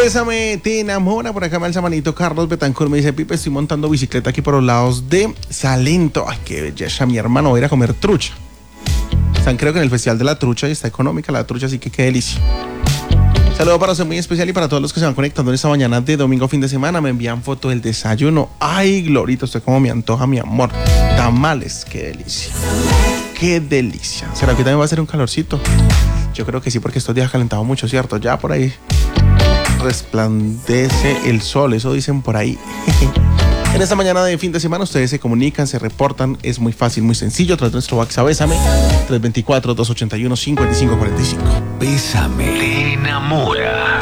Bésame, te enamora. Por acá me alza manito Carlos Betancourt. Me dice: Pipe, estoy montando bicicleta aquí por los lados de Salento. Ay, qué belleza, mi hermano. Voy a ir a comer trucha. Están, creo que en el Festival de la Trucha y está económica la trucha, así que qué delicia. Saludo para usted muy especial y para todos los que se van conectando en esta mañana de domingo fin de semana. Me envían foto del desayuno. Ay, Glorita, usted cómo me antoja, mi amor. Tamales, qué delicia. Qué delicia. ¿Será que también va a ser un calorcito? Yo creo que sí, porque estos días ha calentado mucho, ¿cierto? Ya por ahí resplandece el sol, eso dicen por ahí. En esta mañana de fin de semana ustedes se comunican, se reportan, es muy fácil, muy sencillo, a través de nuestro WhatsApp Bésame, 324-281-5545. Bésame, te enamora.